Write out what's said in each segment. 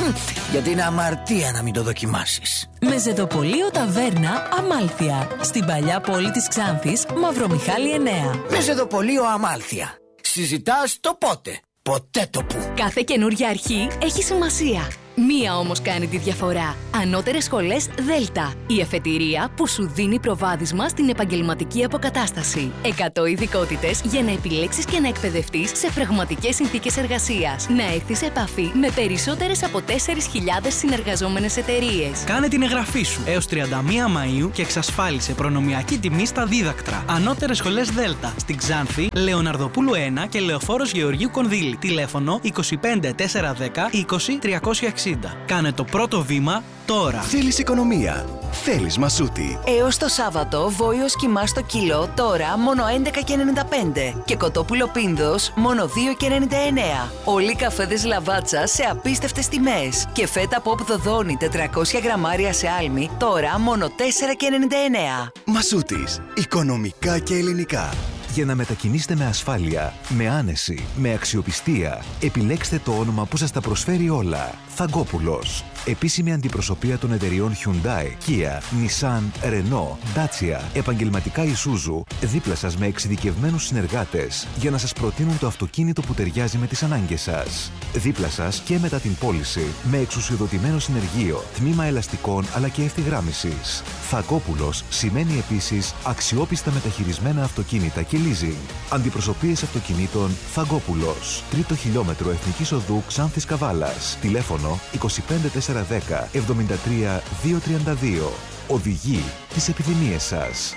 Γιατί είναι αμαρτία να μην το δοκιμάσεις. Μεζεδοπολείο Ταβέρνα Αμάλθεια. Στην παλιά πόλη της Ξάνθης, Μαυρομιχάλη 9. Μεζεδοπολείο Αμάλθεια. Συζητάς το πότε, ποτέ το που. Κάθε καινούργια αρχή έχει σημασία. Μία όμως κάνει τη διαφορά. Ανώτερες σχολές Δέλτα. Η εφετηρία που σου δίνει προβάδισμα στην επαγγελματική αποκατάσταση. 100 ειδικότητες για να επιλέξεις και να εκπαιδευτείς σε πραγματικές συνθήκες εργασίας. Να έρθεις σε επαφή με περισσότερες από 4.000 συνεργαζόμενες εταιρείες. Κάνε την εγγραφή σου έως 31 Μαΐου και εξασφάλισε προνομιακή τιμή στα δίδακτρα. Ανώτερες σχολές Δέλτα. Στην Ξάνθη, Λεωναρδοπούλου 1 και Λεωφόρος Γεωργίου Κονδύλη. Τηλέφωνο 25 410 20 360. Κάνε το πρώτο βήμα τώρα. Θέλεις οικονομία. Θέλεις Μασούτη. Έως το Σάββατο, βόηος κιμά στο κιλό τώρα μόνο 11,95 και κοτόπουλο πίνδος μόνο 2,99. Όλοι οι καφέδες Λαβάτσα σε απίστευτες τιμές. Και φέτα Pop Δοδόνη 400 γραμμάρια σε άλμη τώρα μόνο 4,99. Μασούτης. Οικονομικά και ελληνικά. Για να μετακινήσετε με ασφάλεια, με άνεση, με αξιοπιστία, επιλέξτε το όνομα που σας τα προσφέρει όλα. Θαγκόπουλος. Επίσημη αντιπροσωπεία των εταιριών Hyundai, Kia, Nissan, Renault, Dacia, επαγγελματικά Isuzu, δίπλα σας με εξειδικευμένους συνεργάτες για να σας προτείνουν το αυτοκίνητο που ταιριάζει με τις ανάγκες σας. Δίπλα σας και μετά την πώληση, με εξουσιοδοτημένο συνεργείο, τμήμα ελαστικών αλλά και ευθυγράμμισης. Θαγκόπουλος σημαίνει επίσης αξιόπιστα μεταχειρισμένα αυτοκίνητα και leasing. Αντιπροσωπείες αυτοκινήτων Θαγκόπουλος. 3ο χιλιόμετρο Εθνικής Οδού Ξάνθης Καβάλας. Τηλέφωνο 25410 73 232. Οδηγεί τις επιθυμίες σας.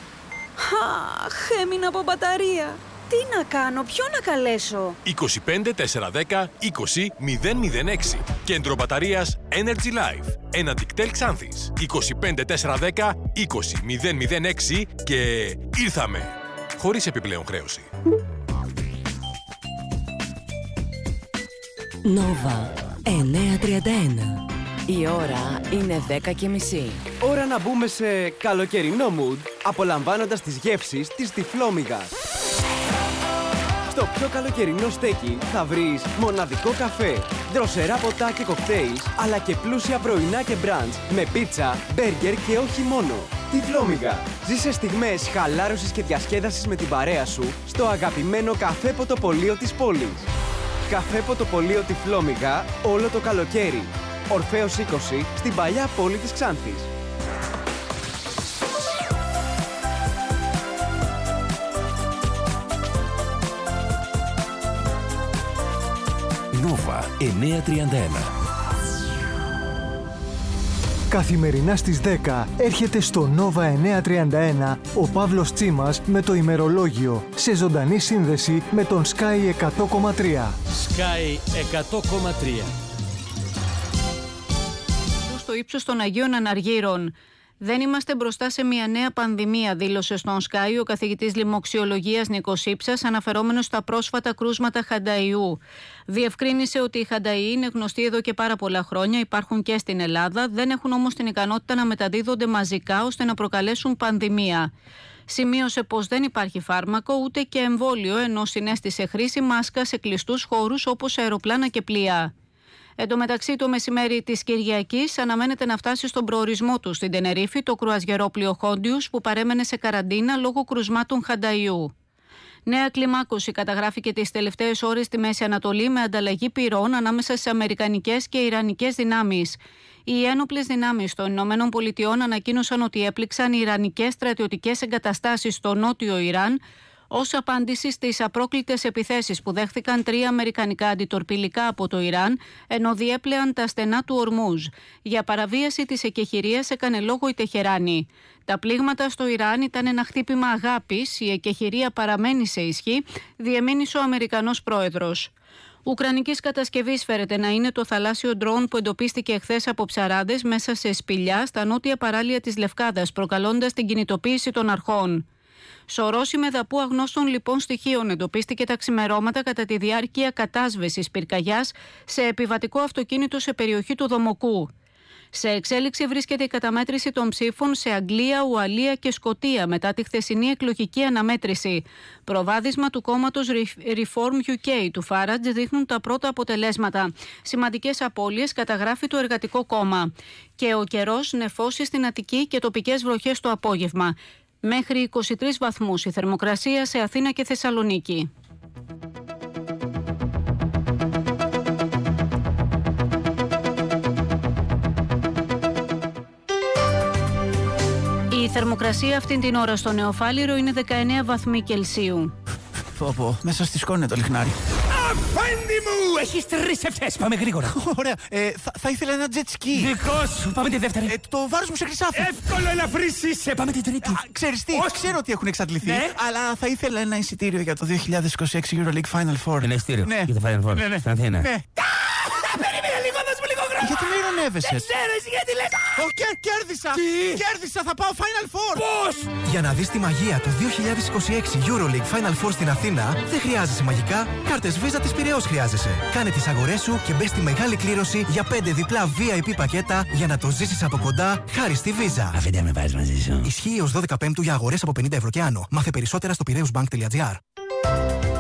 Αχ, έμεινα από μπαταρία. Τι να κάνω, ποιον να καλέσω? 25 410 20 006. Κέντρο μπαταρίας Energy Life. Ένα Dictel Ξάνθης. 25 410 20 006 και ήρθαμε. Χωρίς επιπλέον χρέωση. Νόβα 931. Η ώρα είναι 10:30. Ώρα να μπούμε σε καλοκαιρινό mood, απολαμβάνοντας τις γεύσεις της Τυφλόμυγας. Στο πιο καλοκαιρινό στέκι θα βρεις μοναδικό καφέ, δροσερά ποτά και κοκτέιλς, αλλά και πλούσια πρωινά και μπραντς με πίτσα, μπέργκερ και όχι μόνο. Τυφλόμυγα. Ζήσε στιγμές χαλάρωσης και διασκέδασης με την παρέα σου στο αγαπημένο καφέ ποτοπωλείο της πόλης. Καφέ ποτοπωλείο Τυφλόμυγα όλο το καλοκαίρι. Ορφέως 20 στην παλιά πόλη της Ξάνθης. Νόβα 931. Καθημερινά στις 10 έρχεται στο Nova 931 ο Παύλος Τσίμας με το ημερολόγιο σε ζωντανή σύνδεση με τον Sky 100,3. Sky 100,3. Στο ύψος των Αγίων Αναργύρων. Δεν είμαστε μπροστά σε μια νέα πανδημία, δήλωσε στον Sky ο καθηγητής λοιμοξιολογίας Νίκος Ήψας, αναφερόμενος στα πρόσφατα κρούσματα χανταϊού. Διευκρίνησε ότι οι χανταϊοί είναι γνωστοί εδώ και πάρα πολλά χρόνια, υπάρχουν και στην Ελλάδα, δεν έχουν όμως την ικανότητα να μεταδίδονται μαζικά ώστε να προκαλέσουν πανδημία. Σημείωσε πως δεν υπάρχει φάρμακο ούτε και εμβόλιο, ενώ συνέστησε χρήση μάσκα σε κλειστούς χώρους όπως σε αεροπλάνα και πλοία. Εν τω μεταξύ, το μεσημέρι της Κυριακής αναμένεται να φτάσει στον προορισμό του στην Τενερίφη το κρουαζιερόπλοιο Χόντιους που παρέμενε σε καραντίνα λόγω κρουσμάτων χανταϊού. Νέα κλιμάκωση καταγράφηκε τις τελευταίες ώρες στη Μέση Ανατολή με ανταλλαγή πυρών ανάμεσα στις αμερικανικές και ιρανικές δυνάμεις. Οι ένοπλες δυνάμεις των Ηνωμένων Πολιτειών ανακοίνωσαν ότι έπληξαν ιρανικές στρατιωτικές εγκαταστάσεις στο νότιο Ιράν ως απάντηση στις απρόκλητες επιθέσεις που δέχθηκαν 3 αμερικανικά αντιτορπιλικά από το Ιράν, ενώ διέπλεαν τα στενά του Ορμούζ. Για παραβίαση της εκεχηρίας έκανε λόγο η Τεχεράνη. Τα πλήγματα στο Ιράν ήταν ένα χτύπημα αγάπης, η εκεχηρία παραμένει σε ισχύ, διεμήνυσε ο Αμερικανός πρόεδρος. Ουκρανικής κατασκευής φέρεται να είναι το θαλάσσιο ντρόουν που εντοπίστηκε εχθές από ψαράδες μέσα σε σπηλιά στα νότια παράλια της Λευκάδας, προκαλώντας την κινητοποίηση των αρχών. Σωρός ημεδαπού αγνώστων λοιπόν στοιχείων εντοπίστηκε τα ξημερώματα κατά τη διάρκεια κατάσβεσης πυρκαγιάς σε επιβατικό αυτοκίνητο σε περιοχή του Δομοκού. Σε εξέλιξη βρίσκεται η καταμέτρηση των ψήφων σε Αγγλία, Ουαλία και Σκωτία μετά τη χθεσινή εκλογική αναμέτρηση. Προβάδισμα του κόμματος Reform UK του Farage δείχνουν τα πρώτα αποτελέσματα. Σημαντικές απώλειες καταγράφει το Εργατικό Κόμμα. Και ο καιρός νεφώσει στην Αττική και τοπικές βροχές το απόγευμα. Μέχρι 23 βαθμούς η θερμοκρασία σε Αθήνα και Θεσσαλονίκη. Η θερμοκρασία αυτήν την ώρα στο Νεοφάλιρο είναι 19 βαθμοί Κελσίου. Πω, μέσα στη σκόνη είναι το λιχνάρι. Αφέντη μου! Έχεις 3 ευχές, πάμε γρήγορα. Ωραία, θα ήθελα ένα jet ski. Δικό σου, πάμε τη δεύτερη. Το βάρος μου σε χρυσάφι. Εύκολο, ελαφρύς είσαι, πάμε την τρίτη. Ξέρεις τι, ξέρω ότι έχουν εξαντληθεί, ναι, αλλά θα ήθελα ένα εισιτήριο για το 2026 EuroLeague Final Four. Ένα εισιτήριο, ναι, για το Final Four, ναι, στην Αθήνα. Ναι. Περίμενε λίγο, δώσ' μου λίγο χρόνο. Γιατί με ειρωνεύεσαι? Δεν ξέρω εσύ γιατί λες. Κέρδισα! Τι? Κέρδισα, θα πάω Final Four! Πώς? Για να δεις τη μαγεία του 2026 EuroLeague Final Four στην Αθήνα, δεν χρειάζεσαι μαγικά, κάρτες Visa της Πειραιώς χρειάζεσαι. Κάνε τις αγορές σου και μπες στη μεγάλη κλήρωση για 5 διπλά VIP πακέτα για να το ζήσεις από κοντά χάρη στη Visa. Αφέντη, με βάζεις μαζί σου. Ισχύει ως 12 Πέμπτου για αγορές από 50 ευρώ και άνω. Μάθε περισσότερα στο piraeusbank.gr.